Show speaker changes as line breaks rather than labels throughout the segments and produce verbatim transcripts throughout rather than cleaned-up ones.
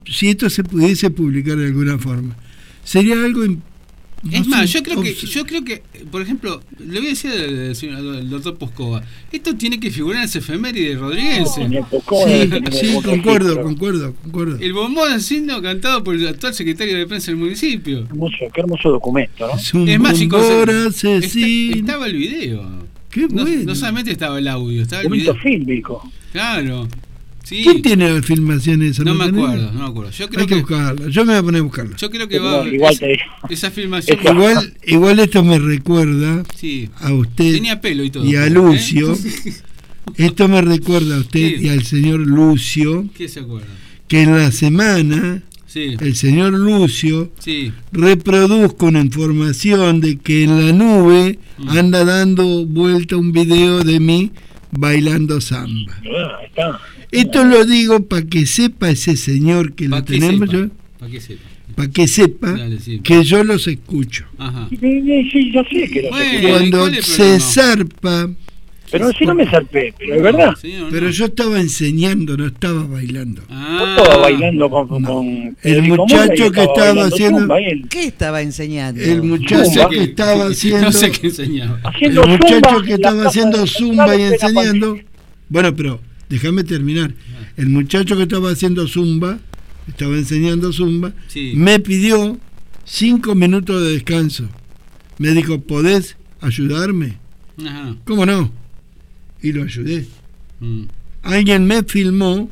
si esto se pudiese publicar de alguna forma, sería algo... No
es
sé,
más, yo creo
obs-
que, yo creo que, por ejemplo, le voy a decir al, al, al doctor Poscova, esto tiene que figurar en las efemérides rodriguense.
Ni el Poscova,
Sí,
ni el
sí,
otro
concuerdo,
registro.
concuerdo, concuerdo.
El bombón asesino cantado por el actual secretario de prensa del municipio.
Hermoso, qué hermoso documento, ¿no?
Es un
Es más, chicos,
bombón
está-
asesino.
estaba el video.
Qué
No,
bueno.
no solamente estaba el audio, estaba el
Documento
video.
fílmico.
Claro. Sí.
¿Quién tiene la filmación esa?
No me
tenés?
acuerdo, no me acuerdo. Yo creo
Hay que
que,
buscarla. Yo me voy a poner a buscarla.
yo creo que
Pero
va
igual
es-
te digo.
esa filmación.
Esa-
Igual, igual esto me recuerda
Sí.
a usted
Tenía pelo y todo.
y a
¿eh?
Lucio. Esto me recuerda a usted
Sí.
y al señor Lucio,
¿Qué se acuerda?
que en la semana
Sí.
el señor Lucio
Sí.
reproduzca una información de que en la nube
Mm.
anda dando vuelta un video de mí bailando samba.
Ah, ahí está.
Esto lo digo para que sepa ese señor que
¿Para
lo
qué
tenemos
sepa?
yo,
¿Para qué sepa?
para que sepa
Dale, sí.
que yo los escucho.
Ajá.
Sí, sí, sí, yo sé que lo
Bueno.
sé.
¿y
Cuando
cuál es el
se
problema?
zarpa,
Pero si no me zarpé, pero es verdad.
Señor,
pero
no.
yo estaba enseñando, no estaba bailando.
Ah.
Yo estaba bailando con, con,
No.
con
El
Federico
muchacho
Moura y
que estaba
bailando
haciendo-
zumba, y él
¿Qué estaba enseñando?
El muchacho
No sé
Zumba.
que
qué-
estaba haciendo,
No sé qué enseñaba.
el
haciendo
muchacho
zumba
que
en la
estaba
plaza
haciendo
de
zumba y
Central, en plena
enseñando.
pandemia.
Bueno, pero déjame terminar. El muchacho que estaba haciendo zumba, estaba enseñando zumba,
Sí.
me pidió cinco minutos de descanso. Me dijo, ¿podés ayudarme?
Ajá.
¿Cómo no? Y lo ayudé.
Mm,
Alguien me filmó,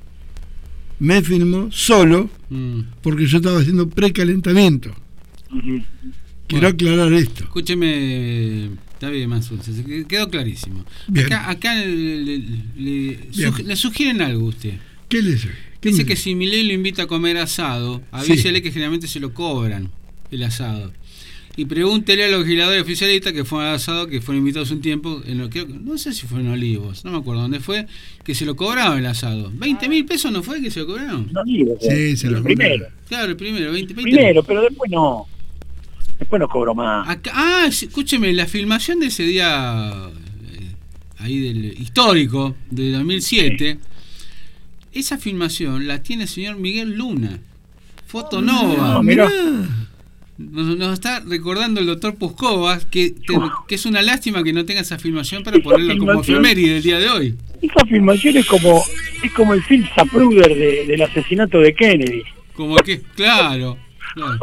me filmó solo,
mm.
porque yo estaba haciendo precalentamiento.
Ujú.
Quiero
Bueno.
aclarar esto.
Escúcheme, está bien, Mansur, se- se quedó clarísimo.
Bien.
Acá, acá le, le- le-
Bien.
sugi- le sugieren algo a usted.
¿Qué le soy? ¿Qué
Dice
me-
que si Milei lo invita a comer asado,
Sí.
avísele que generalmente se lo cobran el asado. Y pregúntele a los legisladores oficialistas que fueron al asado, que fueron invitados un tiempo, en lo, creo que- no sé si fue en Olivos, no me acuerdo dónde fue, que se lo cobraban el asado. ¿veinte mil pesos no fue que se lo cobraron?
No digo,
Sí, se lo
primero.
cobraron.
Claro, el primero, veinte, veinte.
Primero, pero después no. Después no cobro más.
Acá, ah, sí, escúcheme, la filmación de ese día eh, ahí del histórico de dos mil siete, esa filmación la tiene el señor Miguel Luna, Fotonova.
Ah, mirá.
Nos, nos está recordando el doctor Puscovas que, te- que es una lástima que no tenga esa filmación para ponerla como
filmación-
efeméride del día de hoy.
Esa filmación es como es como el film Zapruder de, del asesinato de Kennedy.
Como que, claro. claro.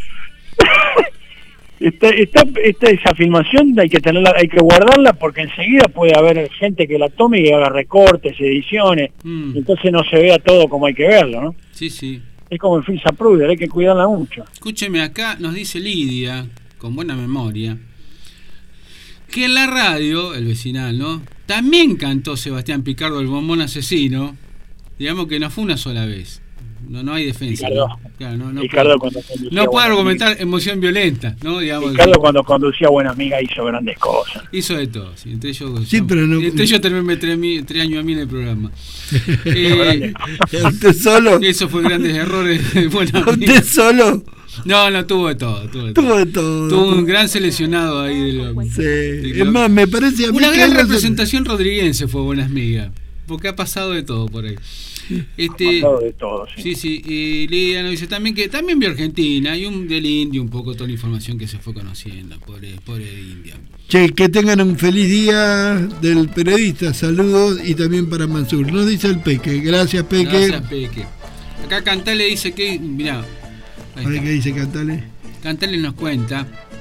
Esta, esta, esta- esa filmación hay que tenerla, hay que guardarla porque enseguida puede haber gente que la tome y haga recortes, ediciones,
Mm,
entonces no se vea todo como hay que verlo, ¿no?
sí, sí.
Es como el film Zapruder, hay que cuidarla mucho.
Escúcheme, acá nos dice Lidia, con buena memoria, que en la radio, el vecinal, ¿no? También cantó Sebastián Picardo el bombón asesino. Digamos que no fue una sola vez. No, no hay defensa.
Ricardo,
¿no? Claro, no, no
Ricardo
puede,
cuando conducía
no puede
Buena
argumentar emoción violenta, ¿no?
Amiga,
Digamos,
Ricardo cuando conducía Buena Amiga hizo grandes cosas.
hizo de todo. Sí, entre ellos,
Sí, pero no-
entre ellos terminé tres, mi- tres años a mí en el programa. Eh,
¿Usted solo?
eso fue grandes errores de Buena Amiga.
¿Usted solo?
No, no, tuvo de todo. Tuvo de todo.
Tuvo de todo.
Tuvo un gran seleccionado ahí de lo-
Sí.
de
Es
lo-
más, me parece a mí
Una
que
gran
algo se-
representación rodriguense fue Buenas Migas, porque ha pasado de todo por ahí. Este,
Pasado de todo, sí.
sí, sí, y Lidia nos dice también que también vio Argentina y un del Indio, un poco toda la información que se fue conociendo, pobre, pobre India.
Che, que tengan un feliz día del periodista. Saludos y también para Mansur. Nos dice el Peque. Gracias, Peque.
Gracias, Peque. Acá Cantale dice que, mirá, ahí
A ver
está.
qué dice Cantale.
Cantale nos cuenta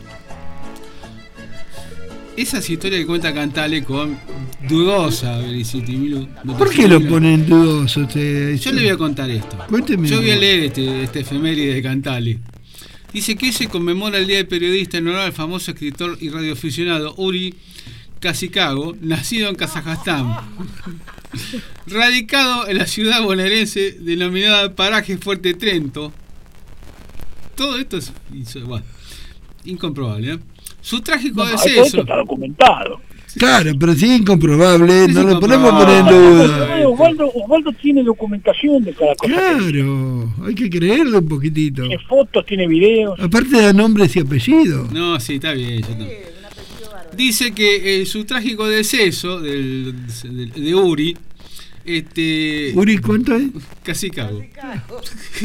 esas historias que cuenta Cantale con dudosa verisimilitud.
¿Por qué lo ponen dudoso usted?
Yo le voy a contar esto.
Cuénteme.
Yo voy a leer este, este efeméride de Cantale. Dice que se conmemora el Día del Periodista en honor al famoso escritor y radioaficionado Uri Kashikago, nacido en Kazajstán, radicado en la ciudad bonaerense denominada Paraje Fuerte Trento. Todo esto es bueno, incomprobable, ¿eh? Su trágico
No, todo esto
deceso.
está documentado.
Claro, pero si es incomprobable,
Es
no lo
incomprobable.
podemos poner en duda.
No, Osvaldo, Osvaldo tiene documentación de cada cosa. que
Claro, hay que creerlo un poquitito.
Tiene fotos, tiene videos.
Aparte da nombres y apellidos.
No, sí, está bien. Yo no. Dice que eh, su trágico deceso del, del- de Uri Este,
Uri, ¿cuánto es?
casi cago.